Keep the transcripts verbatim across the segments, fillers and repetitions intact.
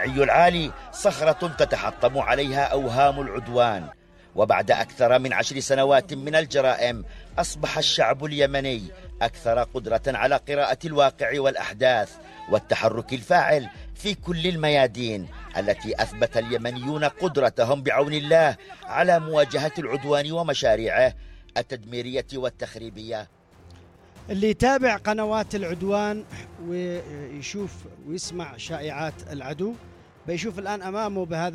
الجمعي العالي صخرة تتحطم عليها أوهام العدوان. وبعد أكثر من عشر سنوات من الجرائم أصبح الشعب اليمني أكثر قدرة على قراءة الواقع والأحداث والتحرك الفاعل في كل الميادين التي أثبت اليمنيون قدرتهم بعون الله على مواجهة العدوان ومشاريعه التدميرية والتخريبية. اللي يتابع قنوات العدوان ويشوف ويسمع شائعات العدو بيشوف الآن أمامه بهذا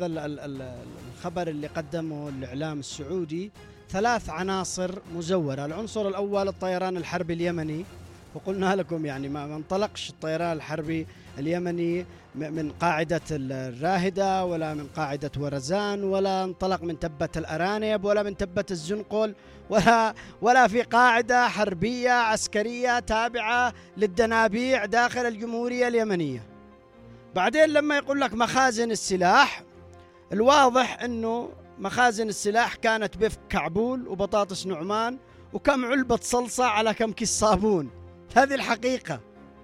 الخبر اللي قدمه الإعلام السعودي ثلاث عناصر مزورة. العنصر الأول الطيران الحربي اليمني، وقلنا لكم يعني ما انطلقش الطيران الحربي اليمني من قاعدة الراهدة ولا من قاعدة ورزان ولا انطلق من تبة الأرانب ولا من تبة الزنقل ولا ولا في قاعدة حربية عسكرية تابعة للدنابيع داخل الجمهورية اليمنية. بعدين لما يقول لك مخازن السلاح، الواضح أنه مخازن السلاح كانت بفك كعبول وبطاطس نعمان وكم علبة صلصة على كم كيس صابون. هذه الحقيقة.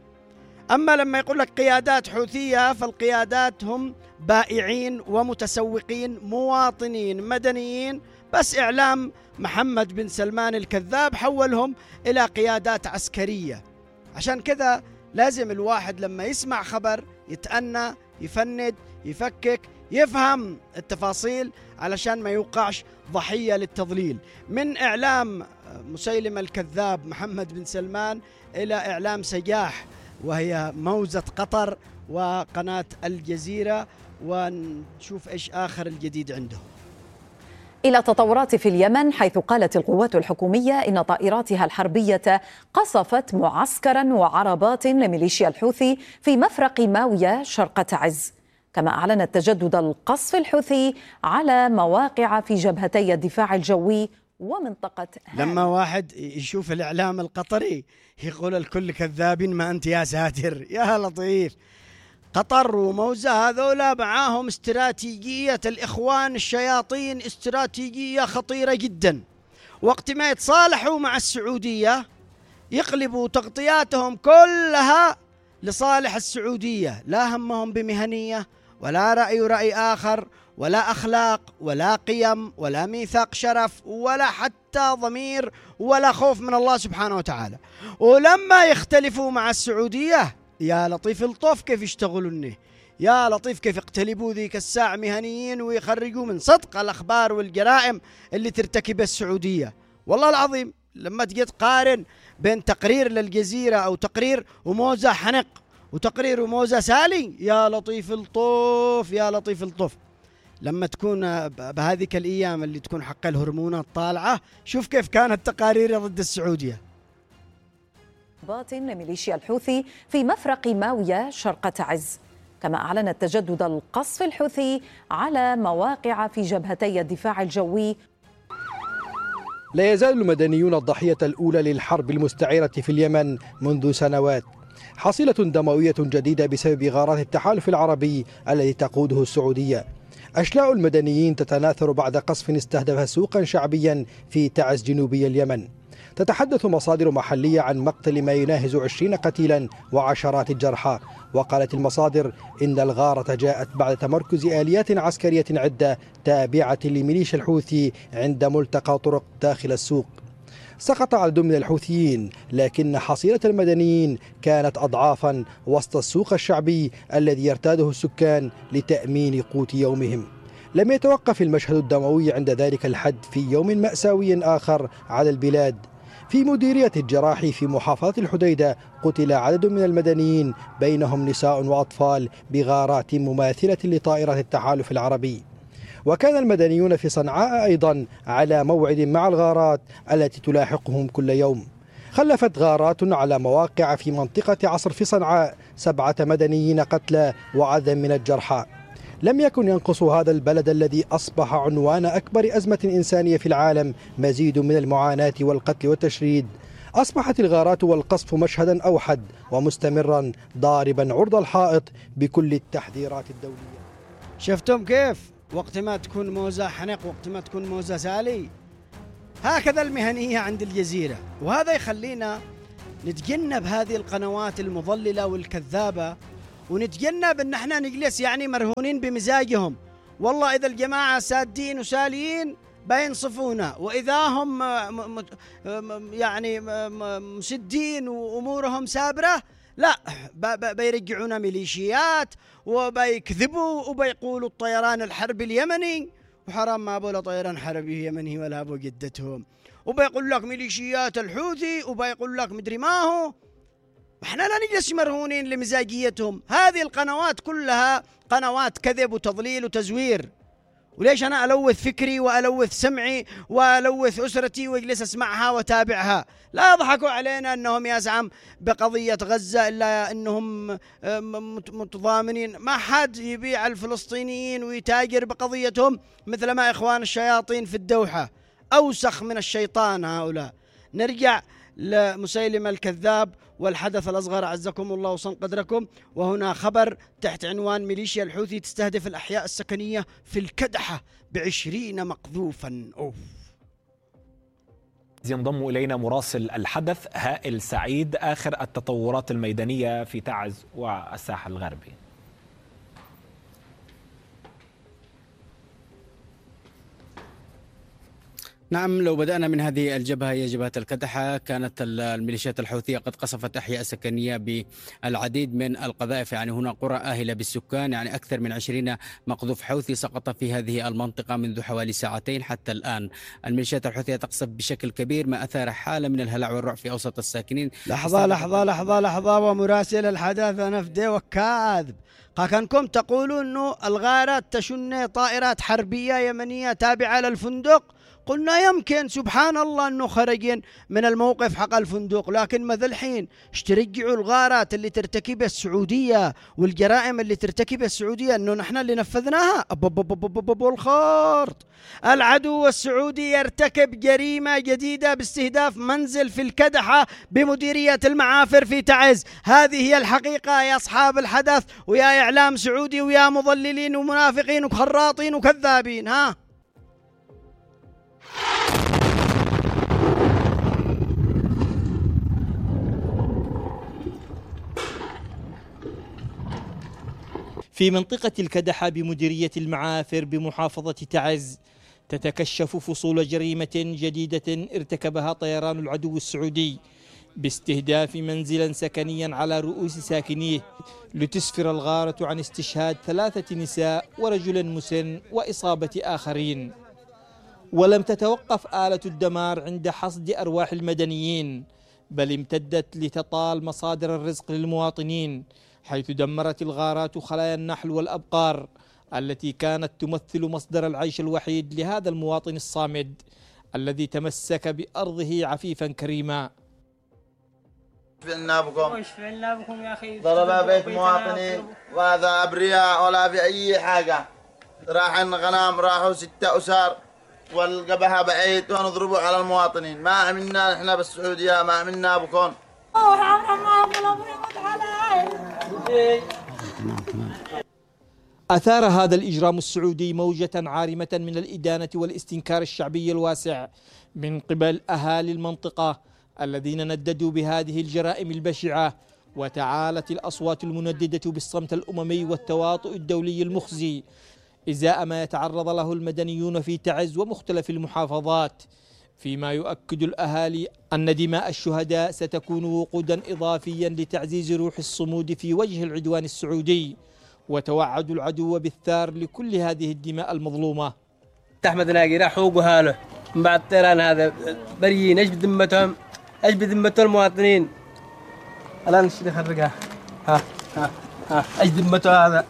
أما لما يقول لك قيادات حوثية، فالقيادات هم بائعين ومتسوقين مواطنين مدنيين، بس إعلام محمد بن سلمان الكذاب حولهم إلى قيادات عسكرية. عشان كذا لازم الواحد لما يسمع خبر يتأنى، يفند، يفكك، يفهم التفاصيل علشان ما يوقعش ضحية للتضليل. من إعلام مسيلم الكذاب محمد بن سلمان إلى إعلام سجاح وهي موزة قطر وقناة الجزيرة، ونشوف إيش آخر الجديد عندهم. إلى تطورات في اليمن، حيث قالت القوات الحكومية إن طائراتها الحربية قصفت معسكرا وعربات لميليشيا الحوثي في مفرق ماوية شرق تعز. كما أعلنت تجدد القصف الحوثي على مواقع في جبهتي الدفاع الجوي ومنطقة هان. لما واحد يشوف الإعلام القطري يقول الكل كذاب ما أنت يا ساتر يا لطيف. قطر وموزة هذولا معاهم استراتيجية الإخوان الشياطين، استراتيجية خطيرة جدا. وقت ما يتصالحوا مع السعودية يقلبوا تغطياتهم كلها لصالح السعودية، لا همهم بمهنية ولا رأي رأي آخر ولا أخلاق ولا قيم ولا ميثاق شرف ولا حتى ضمير ولا خوف من الله سبحانه وتعالى. ولما يختلفوا مع السعودية يا لطيف الطوف كيف يشتغلونه، يا لطيف كيف يقتلبوا ذيك الساعة مهنيين ويخرجوا من صدق الأخبار والجرائم اللي ترتكبها السعودية. والله العظيم لما تجي تقارن بين تقرير للجزيرة أو تقرير وموزة حنق وتقرير وموزة سالي، يا لطيف الطوف يا لطيف الطوف. لما تكون بهذه الأيام اللي تكون حق الهرمونات طالعة، شوف كيف كانت تقارير ضد السعودية. باطن لميليشيا الحوثي في مفرق ماوية شرق تعز. كما أعلنت تجدد القصف الحوثي على مواقع في جبهتي الدفاع الجوي. لا يزال المدنيون الضحية الأولى للحرب المستعيرة في اليمن منذ سنوات، حصيلة دموية جديدة بسبب غارات التحالف العربي الذي تقوده السعودية. أشلاء المدنيين تتناثر بعد قصف استهدف سوقا شعبيا في تعز جنوبي اليمن. تتحدث مصادر محلية عن مقتل ما يناهز عشرين قتيلا وعشرات الجرحى. وقالت المصادر إن الغارة جاءت بعد تمركز آليات عسكرية عدة تابعة لميليشيا الحوثي عند ملتقى طرق داخل السوق. سقط عدد من الحوثيين، لكن حصيلة المدنيين كانت أضعافا وسط السوق الشعبي الذي يرتاده السكان لتأمين قوت يومهم. لم يتوقف المشهد الدموي عند ذلك الحد في يوم مأساوي آخر على البلاد. في مديرية الجراحي في محافظة الحديدة قتل عدد من المدنيين بينهم نساء وأطفال بغارات مماثلة لطائرات التحالف العربي. وكان المدنيون في صنعاء أيضا على موعد مع الغارات التي تلاحقهم كل يوم. خلفت غارات على مواقع في منطقة عصر في صنعاء سبعة مدنيين قتلى وعددا من الجرحى. لم يكن ينقص هذا البلد الذي أصبح عنوان أكبر أزمة إنسانية في العالم مزيد من المعاناة والقتل والتشريد. أصبحت الغارات والقصف مشهدا أوحد ومستمرا ضاربا عرض الحائط بكل التحذيرات الدولية. شفتم كيف وقت ما تكون موزة حنق وقت ما تكون موزة سالي؟ هكذا المهنية عند الجزيرة. وهذا يخلينا نتجنب هذه القنوات المضللة والكذابة ونتجنب ان احنا نجلس يعني مرهونين بمزاجهم. والله اذا الجماعه سادين وساليين بينصفونا، واذا هم يعني مسدين وامورهم سابره لا بيرجعونا ميليشيات وبيكذبوا وبيقولوا الطيران الحربي اليمني، وحرام ما بولا طيران حربي يمني ولا ابو جدتهم، وبيقول لك ميليشيات الحوثي وبيقول لك مدري ما هو. احنا لا نجلس مرهونين لمزاجيتهم. هذه القنوات كلها قنوات كذب وتضليل وتزوير. وليش أنا ألوث فكري وألوث سمعي وألوث أسرتي وأجلس أسمعها وتابعها؟ لا يضحكوا علينا أنهم يزعم بقضية غزة إلا أنهم متضامنين. ما حد يبيع الفلسطينيين ويتاجر بقضيتهم مثل ما إخوان الشياطين في الدوحة، أوسخ من الشيطان هؤلاء. نرجع لمسيلمة الكذاب والحدث الأصغر عزكم الله وصن قدركم. وهنا خبر تحت عنوان ميليشيا الحوثي تستهدف الأحياء السكنية في الكدحة بعشرين مقذوفا. أوف. ينضم إلينا مراسل الحدث هائل سعيد، آخر التطورات الميدانية في تعز والساحل الغربي. نعم، لو بدأنا من هذه الجبهة هي جبهة الكدحة، كانت الميليشيات الحوثية قد قصفت أحياء سكنية بالعديد من القذائف، يعني هنا قرى آهلة بالسكان، يعني أكثر من عشرين مقذوف حوثي سقط في هذه المنطقة منذ حوالي ساعتين حتى الآن. الميليشيات الحوثية تقصف بشكل كبير، ما أثار حالة من الهلع والرعب في أوسط الساكنين. لحظة لحظة لحظة لحظة ومراسل الحدث أنا فدي وكاذب. كانكم تقولوا أنه الغارات تشن طائرات حربية يمنية تابعة للفندق، قلنا يمكن سبحان الله أنه خرجين من الموقف حق الفندق، لكن ماذا الحين اشترجعوا الغارات اللي ترتكبها السعودية والجرائم اللي ترتكبها السعودية أنه نحن اللي نفذناها. أبو الخارط، العدو السعودي يرتكب جريمة جديدة باستهداف منزل في الكدحة بمديرية المعافر في تعز. هذه هي الحقيقة يا أصحاب الحدث ويا إعلام سعودي ويا مضللين ومنافقين وخراطين وكذابين. ها في منطقة الكدحة بمديرية المعافر بمحافظة تعز تتكشف فصول جريمة جديدة ارتكبها طيران العدو السعودي باستهداف منزلا سكنيا على رؤوس ساكنيه، لتسفر الغارة عن استشهاد ثلاثة نساء ورجل مسن وإصابة آخرين. ولم تتوقف آلة الدمار عند حصد أرواح المدنيين، بل امتدت لتطال مصادر الرزق للمواطنين، حيث دمرت الغارات خلايا النحل والأبقار التي كانت تمثل مصدر العيش الوحيد لهذا المواطن الصامد الذي تمسك بأرضه عفيفا كريما. وش فعلنا بكم؟ وش فعلنا بكم يا أخي؟ ضرب بيت مواطنين وهذا أبرياء ولا في أي حاجة. راح الغنام راحوا ستة أسار والقبها بعيد ونضربوا على المواطنين. ما عملنا احنا بالسعودية، ما عملنا بكم. أثار هذا الإجرام السعودي موجة عارمة من الإدانة والاستنكار الشعبي الواسع من قبل أهالي المنطقة الذين نددوا بهذه الجرائم البشعة، وتعالت الأصوات المنددة بالصمت الأممي والتواطؤ الدولي المخزي إزاء ما يتعرض له المدنيون في تعز ومختلف المحافظات، فيما يؤكد الأهالي أن دماء الشهداء ستكون وقودا إضافيا لتعزيز روح الصمود في وجه العدوان السعودي، وتوعد العدو بالثار لكل هذه الدماء المظلومة. أحمد ناقي راح حقوق هاله من بعد الطيران هذا بريين. ايش بذمتهم؟ ايش بذمتهم المواطنين؟ الآن ايش نخرجها؟ ها ها ها ايش ذمته هذا؟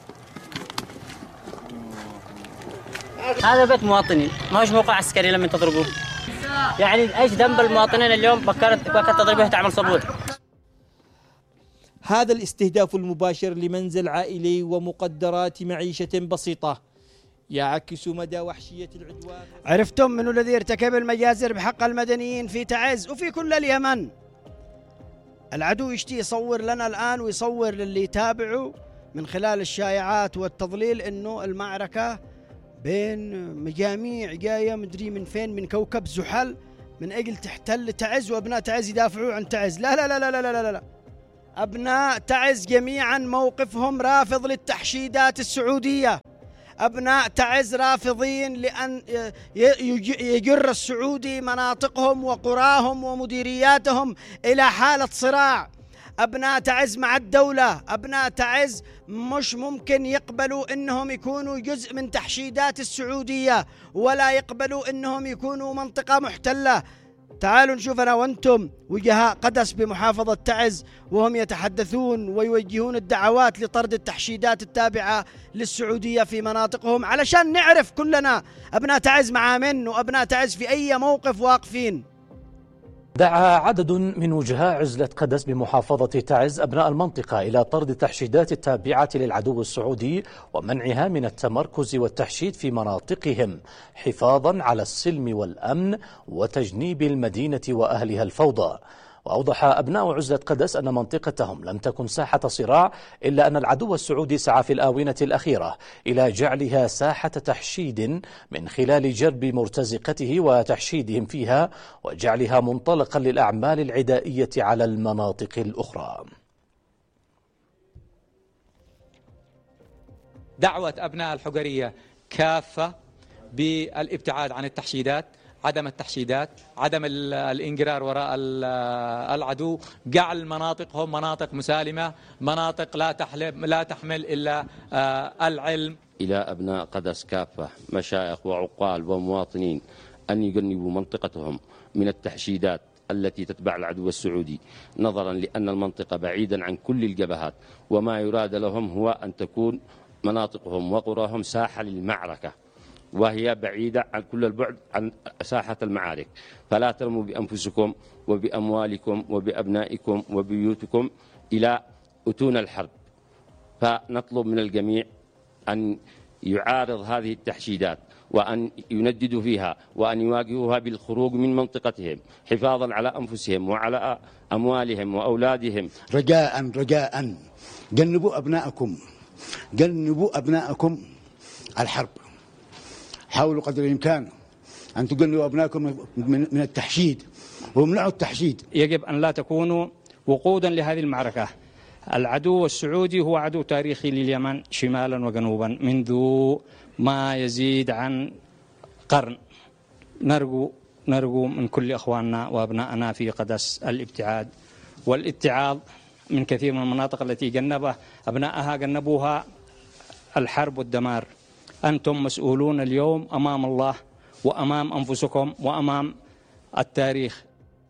هذا بيت مواطنين، ما هوش موقع عسكري لما تضربوه. يعني ايش ذنب المواطنين اليوم بكرت بكرت تضربه تعمل صبور. هذا الاستهداف المباشر لمنزل عائلي ومقدرات معيشة بسيطة يعكس مدى وحشية العدوان. عرفتم من الذي ارتكب المجازر بحق المدنيين في تعز وفي كل اليمن؟ العدو يشتي يصور لنا الآن ويصور للي يتابعوا من خلال الشائعات والتضليل انه المعركة بين مجاميع جاية مدري من فين، من كوكب زحل، من اجل تحتل تعز وابناء تعز يدافعوا عن تعز. لا لا لا لا لا لا لا, لا. أبناء تعز جميعا موقفهم رافض للتحشيدات السعودية. أبناء تعز رافضين لأن يجر السعودي مناطقهم وقراهم ومديرياتهم إلى حالة صراع. أبناء تعز مع الدولة. أبناء تعز مش ممكن يقبلوا أنهم يكونوا جزء من تحشيدات السعودية، ولا يقبلوا أنهم يكونوا منطقة محتلة. تعالوا نشوف أنا وأنتم وجهاء قدس بمحافظة تعز وهم يتحدثون ويوجهون الدعوات لطرد التحشيدات التابعة للسعودية في مناطقهم، علشان نعرف كلنا أبناء تعز مع من وأبناء تعز في أي موقف واقفين. دعا عدد من وجهاء عزلة قدس بمحافظة تعز أبناء المنطقة إلى طرد التحشيدات التابعة للعدو السعودي ومنعها من التمركز والتحشيد في مناطقهم حفاظا على السلم والأمن وتجنيب المدينة وأهلها الفوضى. وأوضح أبناء عزلة قدس أن منطقتهم لم تكن ساحة صراع، إلا أن العدو السعودي سعى في الآونة الأخيرة إلى جعلها ساحة تحشيد من خلال جرب مرتزقته وتحشيدهم فيها وجعلها منطلقا للأعمال العدائية على المناطق الأخرى. دعوة أبناء الحجرية كافة بالابتعاد عن التحشيدات، عدم التحشيدات، عدم الانجرار وراء العدو، جعل مناطقهم مناطق مسالمة، مناطق لا تحلم لا تحمل إلا العلم. إلى أبناء قدس كافة مشايخ وعقال ومواطنين أن يجنبوا منطقتهم من التحشيدات التي تتبع العدو السعودي، نظرا لأن المنطقة بعيدا عن كل الجبهات، وما يراد لهم هو أن تكون مناطقهم وقراهم ساحة للمعركة، وهي بعيدة عن كل البعد عن ساحة المعارك. فلا ترموا بأنفسكم وبأموالكم وبأبنائكم وبيوتكم إلى أتون الحرب. فنطلب من الجميع أن يعارض هذه التحشيدات وأن ينددوا فيها وأن يواجهوها بالخروج من منطقتهم حفاظا على أنفسهم وعلى أموالهم وأولادهم. رجاء رجاء جنبوا أبنائكم جنبوا أبنائكم الحرب. حاولوا قدر الإمكان أن تجنبوا أبنائكم من التحشيد ومنعوا التحشيد. يجب أن لا تكونوا وقودا لهذه المعركة. العدو السعودي هو عدو تاريخي لليمن شمالا وجنوبا منذ ما يزيد عن قرن. نرجو نرجو من كل أخواننا وأبنائنا في قدس الابتعاد والاتعاظ من كثير من المناطق التي جنبها أبنائها جنبوها الحرب والدمار. أنتم مسؤولون اليوم أمام الله وأمام أنفسكم وأمام التاريخ.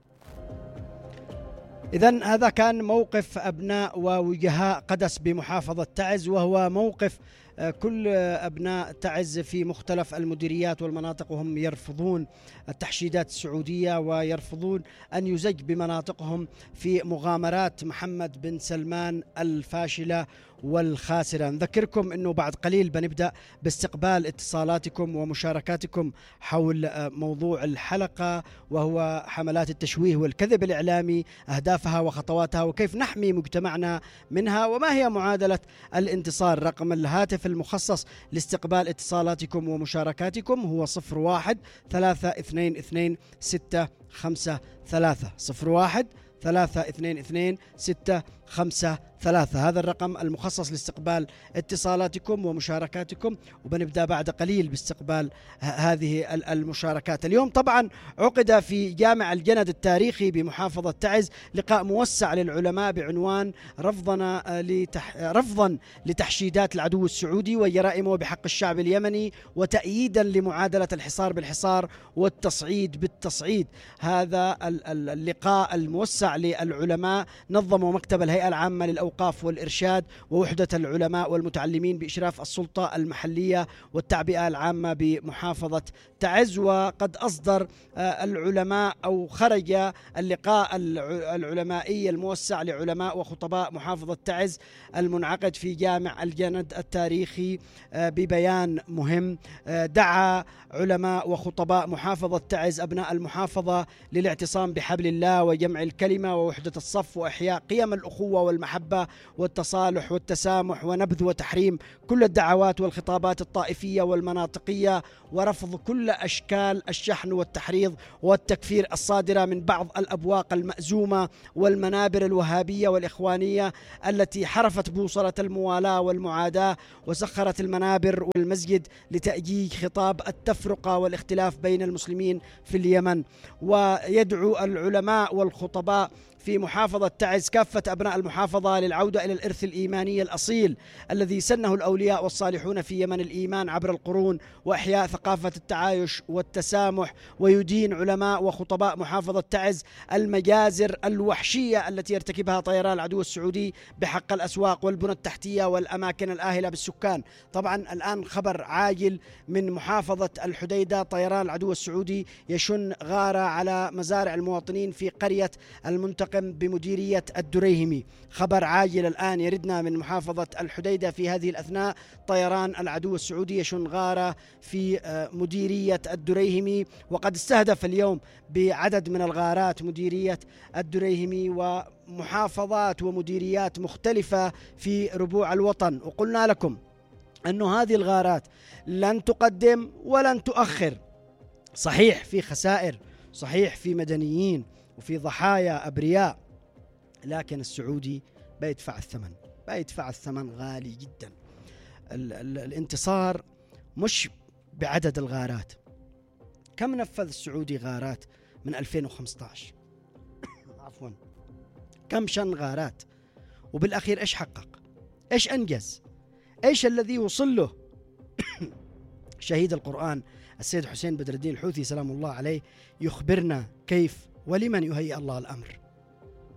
إذن هذا كان موقف أبناء ووجهاء قدس بمحافظة تعز، وهو موقف كل أبناء تعز في مختلف المديريات والمناطق، وهم يرفضون التحشيدات السعودية ويرفضون أن يزج بمناطقهم في مغامرات محمد بن سلمان الفاشلة والخاسرة. نذكركم أنه بعد قليل بنبدأ باستقبال اتصالاتكم ومشاركاتكم حول موضوع الحلقة، وهو حملات التشويه والكذب الإعلامي، أهدافها وخطواتها وكيف نحمي مجتمعنا منها، وما هي معادلة الانتصار. رقم الهاتف المخصص لاستقبال اتصالاتكم ومشاركاتكم هو صفر واحد ثلاثة اثنين اثنين ستة خمسة ثلاثة صفر واحد ثلاثة اثنين اثنين ستة خمسة ثلاثة. هذا الرقم المخصص لاستقبال اتصالاتكم ومشاركاتكم، وبنبدأ بعد قليل باستقبال هذه المشاركات. اليوم طبعا عقد في جامع الجند التاريخي بمحافظة تعز لقاء موسع للعلماء بعنوان رفضنا لتح... رفضا لتحشيدات العدو السعودي وجرائمه بحق الشعب اليمني، وتأييدا لمعادلة الحصار بالحصار والتصعيد بالتصعيد. هذا اللقاء الموسع للعلماء نظمه مكتب الهيئة العامة للأوقاف والإرشاد ووحدة العلماء والمتعلمين بإشراف السلطة المحلية والتعبئة العامة بمحافظة تعز. وقد أصدر العلماء أو خرج اللقاء العلمائي الموسع لعلماء وخطباء محافظة تعز المنعقد في جامع الجند التاريخي ببيان مهم. دعا علماء وخطباء محافظة تعز أبناء المحافظة للاعتصام بحبل الله وجمع الكلمة ووحدة الصف وإحياء قيم الأخوة الأخوة والمحبة والتصالح والتسامح، ونبذ وتحريم كل الدعوات والخطابات الطائفية والمناطقية، ورفض كل أشكال الشحن والتحريض والتكفير الصادرة من بعض الأبواق المأزومة والمنابر الوهابية والإخوانية التي حرفت بوصلة الموالاة والمعاداة وسخرت المنابر والمسجد لتأجيج خطاب التفرقة والاختلاف بين المسلمين في اليمن. ويدعو العلماء والخطباء في محافظة تعز كافة أبناء المحافظة للعودة إلى الإرث الإيماني الأصيل الذي سنه الأولياء والصالحون في يمن الإيمان عبر القرون، وإحياء ثقافة التعايش والتسامح. ويدين علماء وخطباء محافظة تعز المجازر الوحشية التي يرتكبها طيران العدو السعودي بحق الأسواق والبنى التحتية والأماكن الآهلة بالسكان. طبعا الآن خبر عاجل من محافظة الحديدة، طيران العدو السعودي يشن غارة على مزارع المواطنين في قرية المنتقم بمديرية الدريهمي. خبر عاجل الآن يردنا من محافظة الحديدة في هذه الأثناء، طيران العدو السعودي يشن غارة في مديرية الدريهمي، وقد استهدف اليوم بعدد من الغارات مديرية الدريهمي ومحافظات ومديريات مختلفة في ربوع الوطن. وقلنا لكم أن هذه الغارات لن تقدم ولن تؤخر. صحيح في خسائر، صحيح في مدنيين وفي ضحايا أبرياء، لكن السعودي بيدفع الثمن، بيدفع الثمن غالي جدا. ال ال الانتصار مش بعدد الغارات. كم نفذ السعودي غارات من ألفين وخمسة عشر؟ عفوا، كم شن غارات؟ وبالأخير إيش حقق؟ إيش أنجز؟ إيش الذي وصل له شهيد القرآن السيد حسين بدر الدين الحوثي سلام الله عليه يخبرنا كيف ولمن يهيئ الله الأمر.